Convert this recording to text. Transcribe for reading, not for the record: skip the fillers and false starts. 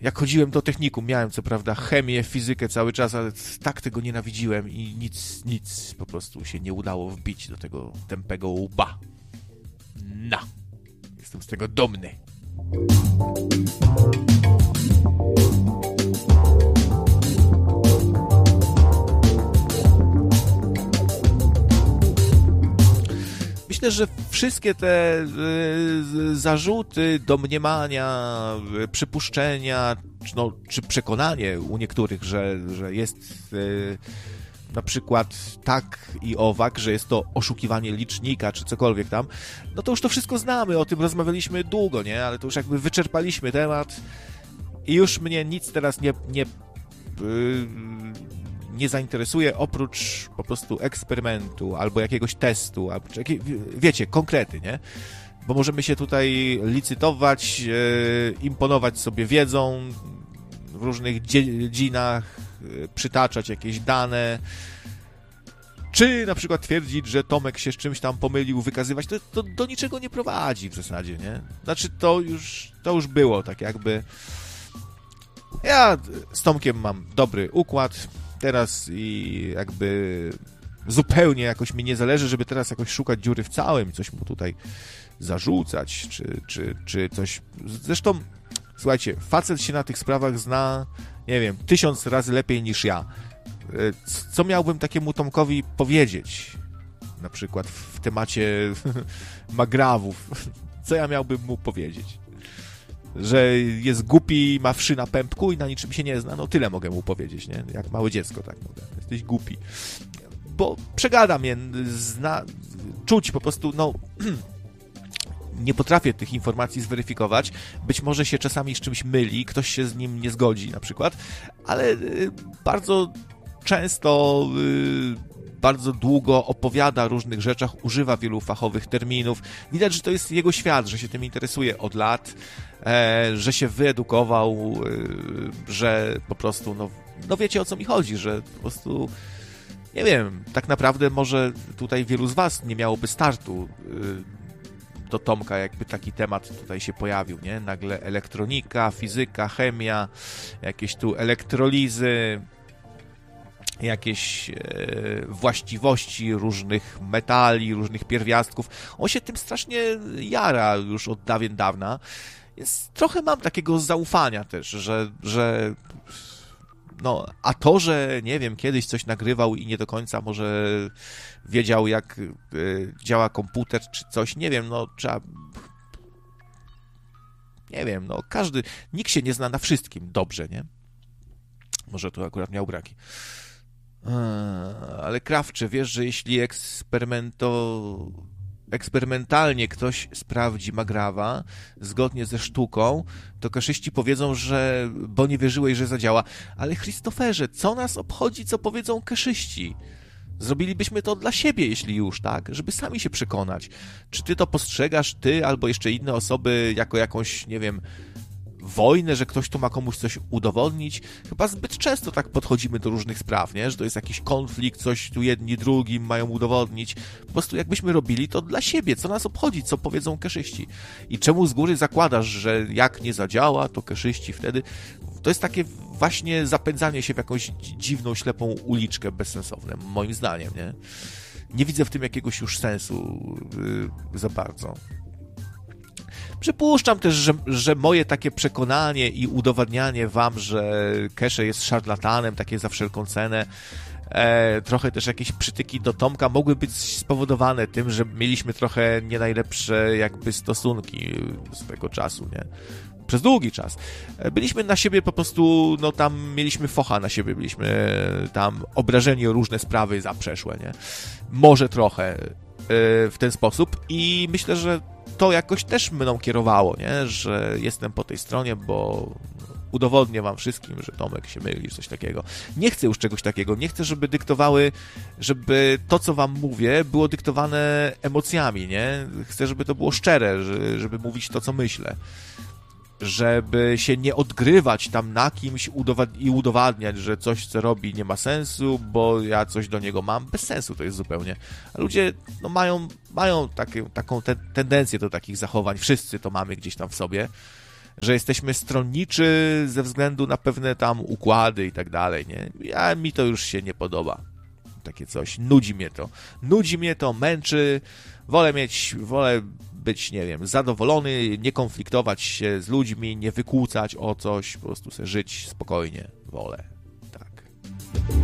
jak chodziłem do technikum, miałem co prawda chemię, fizykę cały czas, ale tak tego nienawidziłem i nic po prostu się nie udało wbić do tego tępego łba. Jestem z tego dumny. Myślę, że wszystkie te zarzuty, domniemania, przypuszczenia, czy przekonanie u niektórych, że jest na przykład tak i owak, że jest to oszukiwanie licznika, czy cokolwiek tam, no to już to wszystko znamy, o tym rozmawialiśmy długo, nie? Ale to już jakby wyczerpaliśmy temat i już mnie nic teraz nie zainteresuje oprócz po prostu eksperymentu albo jakiegoś testu, albo wiecie, konkrety, nie? Bo możemy się tutaj licytować, imponować sobie wiedzą w różnych dziedzinach, przytaczać jakieś dane, czy na przykład twierdzić, że Tomek się z czymś tam pomylił, wykazywać, to do niczego nie prowadzi w zasadzie, nie? Znaczy to już było tak jakby. Ja z Tomkiem mam dobry układ teraz i jakby zupełnie jakoś mi nie zależy, żeby teraz jakoś szukać dziury w całym, coś mu tutaj zarzucać, czy coś. Zresztą, słuchajcie, facet się na tych sprawach zna, nie wiem, 1000 razy lepiej niż ja. Co miałbym takiemu Tomkowi powiedzieć? Na przykład w temacie magrawów. Co ja miałbym mu powiedzieć? Że jest głupi, ma wszy na pępku i na niczym się nie zna. No tyle mogę mu powiedzieć, nie? Jak małe dziecko, tak mówię. Jesteś głupi. Bo przegada mnie, czuć po prostu, nie potrafię tych informacji zweryfikować. Być może się czasami z czymś myli, ktoś się z nim nie zgodzi na przykład, ale bardzo często, bardzo długo opowiada o różnych rzeczach, używa wielu fachowych terminów. Widać, że to jest jego świat, że się tym interesuje od lat, że się wyedukował, że po prostu, no wiecie, o co mi chodzi, że po prostu, nie wiem, tak naprawdę może tutaj wielu z was nie miałoby startu do Tomka, jakby taki temat tutaj się pojawił, nie? Nagle elektronika, fizyka, chemia, jakieś tu elektrolizy, jakieś właściwości różnych metali, różnych pierwiastków. On się tym strasznie jara już od dawien dawna. Więc trochę mam takiego zaufania też, że a to, że nie wiem, kiedyś coś nagrywał i nie do końca może wiedział, jak działa komputer czy coś, nie wiem, trzeba... Nie wiem, nikt się nie zna na wszystkim dobrze, nie? Może tu akurat miał braki. Ale Krawcze, wiesz, że jeśli eksperymentalnie ktoś sprawdzi magrawa zgodnie ze sztuką, to kaszyści powiedzą, bo nie wierzyłeś, że zadziała. Ale Christopherze, co nas obchodzi, co powiedzą kaszyści? Zrobilibyśmy to dla siebie, jeśli już, tak? Żeby sami się przekonać. Czy ty to postrzegasz, ty albo jeszcze inne osoby, jako jakąś, nie wiem, wojnę, że ktoś tu ma komuś coś udowodnić? Chyba zbyt często tak podchodzimy do różnych spraw, nie? Że to jest jakiś konflikt, coś tu jedni drugim mają udowodnić. Po prostu jakbyśmy robili to dla siebie. Co nas obchodzi, co powiedzą keszyści? I czemu z góry zakładasz, że jak nie zadziała, to keszyści wtedy... To jest takie właśnie zapędzanie się w jakąś dziwną, ślepą uliczkę bezsensowne, moim zdaniem, nie? Nie widzę w tym jakiegoś już sensu za bardzo. Przypuszczam też, że moje takie przekonanie i udowadnianie wam, że Kesze jest szarlatanem, takie za wszelką cenę, trochę też jakieś przytyki do Tomka mogły być spowodowane tym, że mieliśmy trochę nie najlepsze jakby stosunki swego czasu, nie? Przez długi czas. Byliśmy na siebie po prostu, tam mieliśmy focha na siebie, byliśmy tam obrażeni o różne sprawy zaprzeszłe, nie? Może trochę w ten sposób i myślę, że to jakoś też mną kierowało, nie? Że jestem po tej stronie, bo udowodnię wam wszystkim, że Tomek się myli, coś takiego. Nie chcę już czegoś takiego, nie chcę, żeby to, co wam mówię, było dyktowane emocjami, nie? Chcę, żeby to było szczere, żeby mówić to, co myślę. Żeby się nie odgrywać tam na kimś i udowadniać, że coś, co robi, nie ma sensu, bo ja coś do niego mam. Bez sensu to jest zupełnie. A ludzie mają taką tendencję do takich zachowań. Wszyscy to mamy gdzieś tam w sobie. że jesteśmy stronniczy ze względu na pewne tam układy i tak dalej, nie? Mi to już się nie podoba. Takie coś. Nudzi mnie to, męczy. Wolę być, nie wiem, zadowolony, nie konfliktować się z ludźmi, nie wykłócać o coś, po prostu sobie żyć spokojnie. Wolę. Tak.